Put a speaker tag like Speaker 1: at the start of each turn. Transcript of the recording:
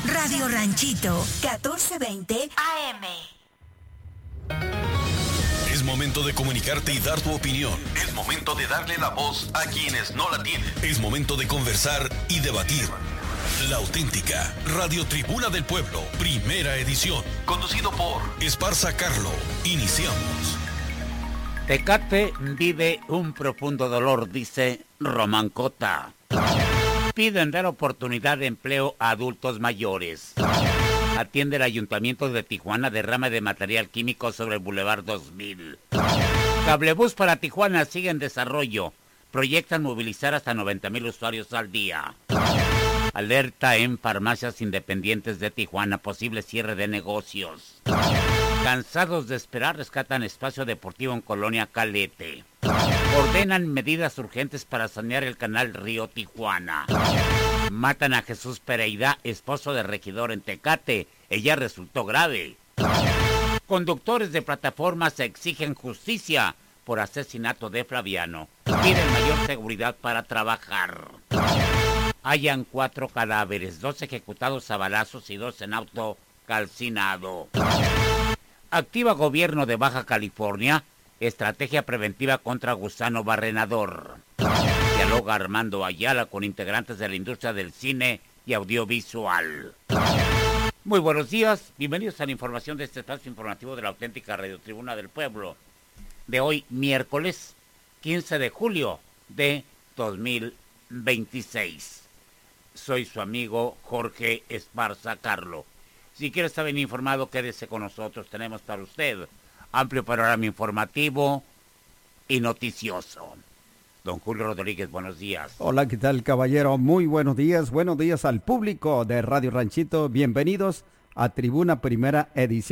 Speaker 1: Radio Ranchito, 1420 AM.
Speaker 2: Es momento de comunicarte y dar tu opinión. Es momento de darle la voz a quienes no la tienen. Es momento de conversar y debatir. La auténtica Radio Tribuna del Pueblo, primera edición. Conducido por Esparza Carlo. Iniciamos.
Speaker 3: Tecate vive un profundo dolor, dice Román Cota. Piden dar oportunidad de empleo a adultos mayores. Atiende el Ayuntamiento de Tijuana derrame de material químico sobre el Boulevard 2000. Cablebús para Tijuana sigue en desarrollo. Proyectan movilizar hasta 90,000 usuarios al día. Alerta en farmacias independientes de Tijuana, posible cierre de negocios. Cansados de esperar, rescatan espacio deportivo en Colonia Calete. Ordenan medidas urgentes para sanear el canal Río Tijuana. Matan a Jesús Pereira, esposo de regidor en Tecate. Ella resultó grave. Conductores de plataformas exigen justicia por asesinato de Flaviano. Piden mayor seguridad para trabajar. Hallan 4 cadáveres, 2 ejecutados a balazos y 2 en auto calcinado. Activa gobierno de Baja California, estrategia preventiva contra gusano barrenador. Dialoga Armando Ayala con integrantes de la industria del cine y audiovisual. Muy buenos días, bienvenidos a la información de este espacio informativo de la auténtica Radio Tribuna del Pueblo. De hoy, miércoles 15 de julio de 2026. Soy su amigo Jorge Esparza Carlo. Si quiere estar bien informado, quédese con nosotros. Tenemos para usted amplio panorama informativo y noticioso. Don Julio Rodríguez, buenos días.
Speaker 4: Hola, ¿qué tal, caballero? Muy buenos días al público de Radio Ranchito. Bienvenidos a Tribuna Primera Edición.